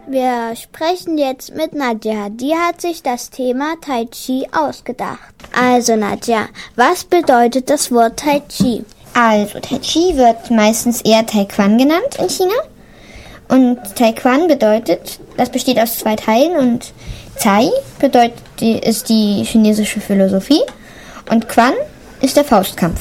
Wir sprechen jetzt mit Nadja. Die hat sich das Thema Tai Chi ausgedacht. Also Nadja, was bedeutet das Wort Tai Chi? Also Tai Chi wird meistens eher Tai Quan genannt in China. Und Tai Quan bedeutet, das besteht aus 2 Teilen und Tai ist die chinesische Philosophie und Quan ist der Faustkampf.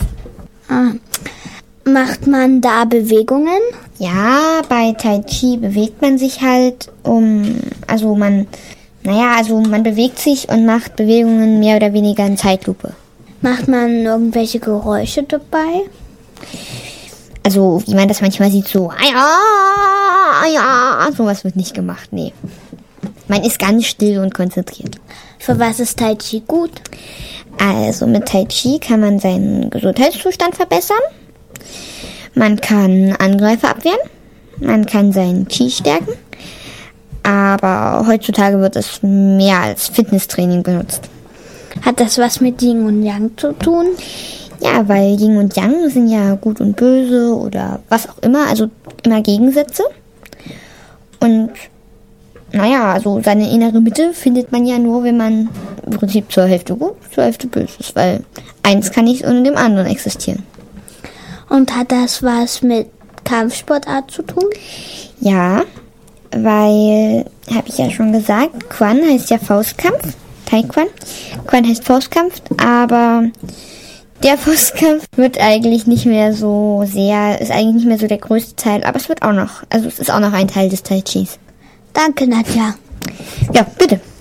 Macht man da Bewegungen? Ja, bei Tai Chi bewegt man sich halt man bewegt sich und macht Bewegungen mehr oder weniger in Zeitlupe. Macht man irgendwelche Geräusche dabei? Also, wie man das manchmal sieht, so, sowas wird nicht gemacht, nee. Man ist ganz still und konzentriert. Für was ist Tai Chi gut? Also, mit Tai Chi kann man seinen Gesundheitszustand verbessern. Man kann Angreifer abwehren. Man kann seinen Qi stärken. Aber heutzutage wird es mehr als Fitnesstraining benutzt. Hat das was mit Yin und Yang zu tun? Ja, weil Yin und Yang sind ja gut und böse oder was auch immer, also immer Gegensätze. Und also seine innere Mitte findet man ja nur, wenn man im Prinzip zur Hälfte gut, zur Hälfte böse ist, weil eins kann nicht ohne dem anderen existieren. Und hat das was mit Kampfsportart zu tun? Ja, weil, habe ich ja schon gesagt, Quan heißt ja Faustkampf, Tai Quan. Quan heißt Faustkampf, aber der Faustkampf wird eigentlich nicht mehr so sehr, ist eigentlich nicht mehr so der größte Teil, aber es ist auch noch ein Teil des Tai Chis. Danke, Nadja. Ja, bitte.